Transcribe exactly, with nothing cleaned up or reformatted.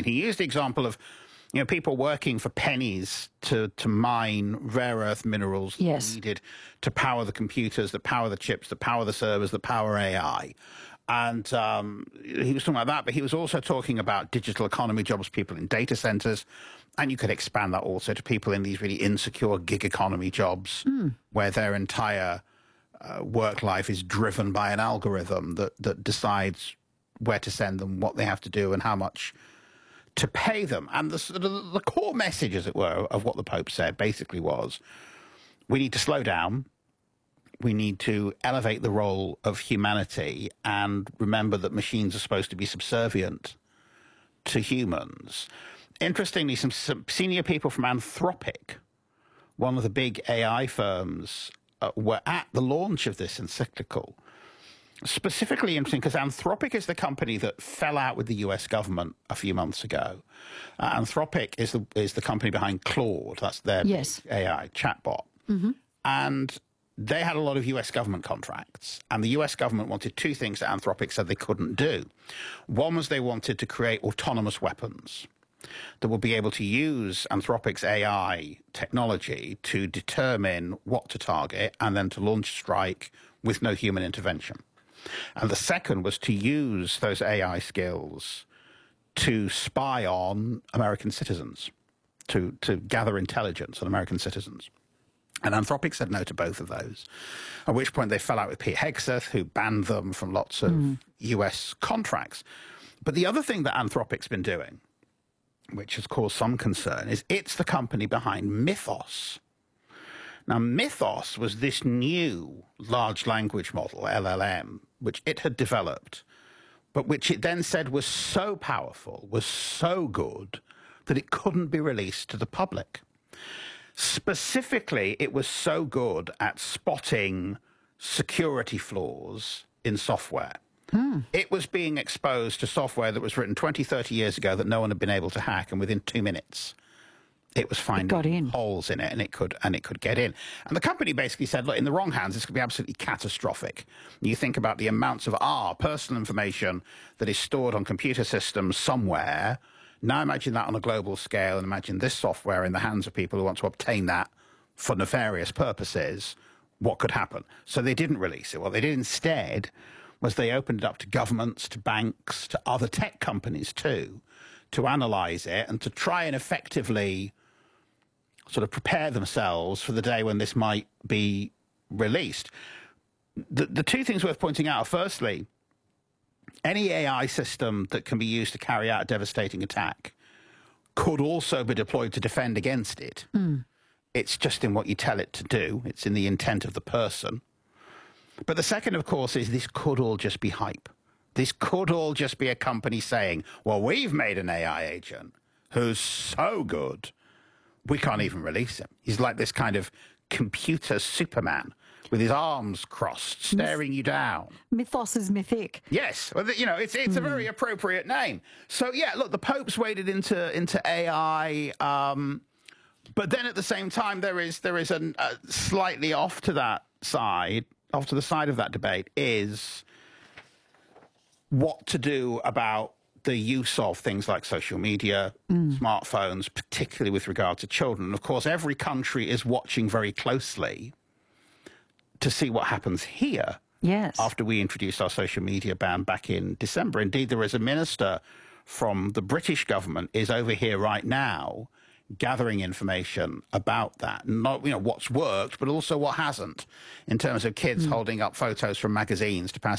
mean, he used the example of, you know, people working for pennies to, to mine rare earth minerals Yes. needed to power the computers, that power the chips, that power the servers, that power A I. And um, he was talking about that, but he was also talking about digital economy jobs, people in data centers. And you could expand that also to people in these really insecure gig economy jobs mm. where their entire uh, work life is driven by an algorithm that, that decides where to send them, what they have to do, and how much to pay them. And the, the, the core message, as it were, of what the Pope said basically was, we need to slow down. We need to elevate the role of humanity and remember that machines are supposed to be subservient to humans. Interestingly, some, some senior people from Anthropic, one of the big A I firms, uh, were at the launch of this encyclical. Specifically interesting because Anthropic is the company that fell out with the U S government a few months ago. Uh, Anthropic is the, is the company behind Claude. That's their yes. A I chatbot. Mm-hmm. And they had a lot of U S government contracts, and the U S government wanted two things that Anthropic said they couldn't do. One was they wanted to create autonomous weapons that would be able to use Anthropic's A I technology to determine what to target and then to launch a strike with no human intervention. And the second was to use those A I skills to spy on American citizens, to, to gather intelligence on American citizens. And Anthropic said no to both of those, at which point they fell out with Pete Hegseth, who banned them from lots of mm. U S contracts. But the other thing that Anthropic's been doing, which has caused some concern, is it's the company behind Mythos. Now, Mythos was this new large language model, L L M, which it had developed, but which it then said was so powerful, was so good, that it couldn't be released to the public. Specifically, it was so good at spotting security flaws in software. Hmm. It was being exposed to software that was written twenty, thirty years ago that no one had been able to hack, and within two minutes it was finding holes in it, and it could and it could get in. And the company basically said, look, in the wrong hands, this could be absolutely catastrophic. You think about the amounts of our personal information that is stored on computer systems somewhere. Now imagine that on a global scale, and imagine this software in the hands of people who want to obtain that for nefarious purposes. What could happen? So they didn't release it. What they did instead was they opened it up to governments, to banks, to other tech companies too, to analyze it and to try and effectively sort of prepare themselves for the day when this might be released. The, the two things worth pointing out are, firstly, any A I system that can be used to carry out a devastating attack could also be deployed to defend against it. Mm. It's just in what you tell it to do. It's in the intent of the person. But the second, of course, is this could all just be hype. This could all just be a company saying, well, we've made an A I agent who's so good, we can't even release him. He's like this kind of computer Superman with his arms crossed, staring Myth- you down. Mythos is mythic. Yes. Well, you know, it's it's mm. a very appropriate name. So, yeah, look, the Pope's waded into, into A I, um, but then at the same time, there is, there is a uh, slightly off to that side, off to the side of that debate, is what to do about the use of things like social media, mm. smartphones, particularly with regard to children. And of course, every country is watching very closely to see what happens here. Yes. After we introduced our social media ban back in December. Indeed, there is a minister from the British government is over here right now gathering information about that. Not, you know, what's worked, but also what hasn't, in terms of kids mm. holding up photos from magazines to pass